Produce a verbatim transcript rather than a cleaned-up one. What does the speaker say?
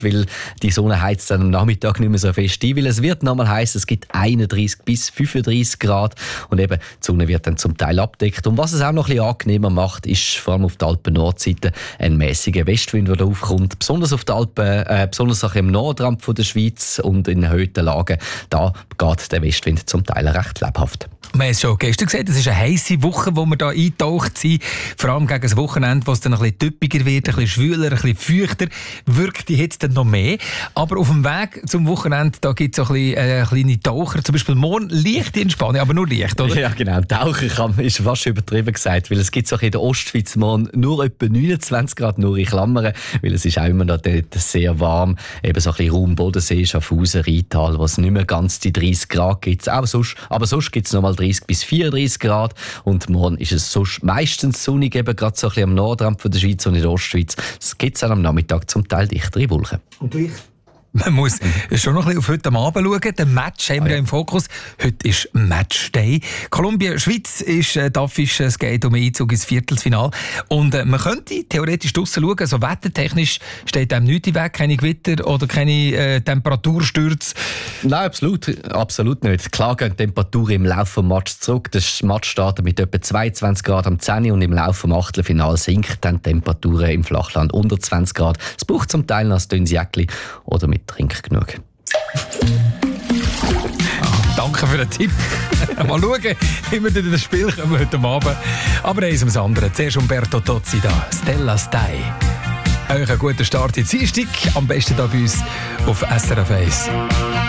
weil die Sonne heizt dann am Nachmittag nicht mehr so fest ein, weil es wird nochmal heiß, es gibt einunddreißig bis fünfunddreißig Grad und eben die Sonne wird dann zum Teil abdeckt. Und was es auch noch ein bisschen angenehmer macht, ist vor allem auf der Alpen-Nordseite ein mäßiger Westwind, der da aufkommt. Besonders auf der Alpen, äh, besonders auch im Nordrand von der Schweiz und in erhöhten Lagen, da geht der Westwind zum Teil recht lebhaft. Wir haben es schon gestern gesagt, es ist eine heisse Woche, wo wir hier eingetaucht sind. Vor allem gegen das Wochenende, wo es dann ein bisschen typiger wird, ein bisschen schwüler, ein bisschen feuchter, wirkt die Hitze dann noch mehr. Aber auf dem Weg zum Wochenende, da gibt es so ein bisschen äh, kleine Taucher. Zum Beispiel morgen leicht in Spanien, aber nur leicht, oder? Ja, genau. Taucher kann, ist fast übertrieben gesagt, weil es gibt so in der Ostschweiz morgen nur etwa neunundzwanzig Grad, nur in Klammern, weil es ist auch immer noch dort sehr warm. Eben so ein bisschen Raum Bodensee, Schaffhausen, Rheintal, wo es nicht mehr ganz die dreißig Grad gibt. Auch sonst, aber sonst gibt es noch mal dreißig bis vierunddreißig Grad und morgen ist es sonst meistens sonnig, eben gerade so ein bisschen am Nordrand von der Schweiz und in der Ostschweiz. Es gibt am Nachmittag zum Teil dichtere Wolken. Und gleich? Man muss schon noch ein bisschen auf heute Abend schauen. Den Match haben wir ah, ja. ja im Fokus. Heute ist Matchday. Kolumbien-Schweiz ist äh, Dafisch, es geht um einen Einzug ins Viertelfinale. Und äh, man könnte theoretisch draussen schauen, so wettertechnisch steht einem nichts im Weg, keine Gewitter oder keine äh, Temperaturstürze. Nein, absolut, absolut nicht. Klar gehen die Temperaturen im Laufe des Matches zurück. Das Match startet mit etwa zweiundzwanzig Grad am zehn und im Laufe des Achtelfinals sinken dann die Temperaturen im Flachland unter zwanzig Grad. Es braucht zum Teil noch ein dünnes Jäckchen oder mit Trink genug. Ah, danke für den Tipp. Mal schauen, wie wir in das Spiel kommen heute Abend. Aber eins ums andere. Zuerst Umberto Tozzi da. Stella Stai. Euch einen guten Start in die Dienstag. Am besten hier bei uns auf S R F eins.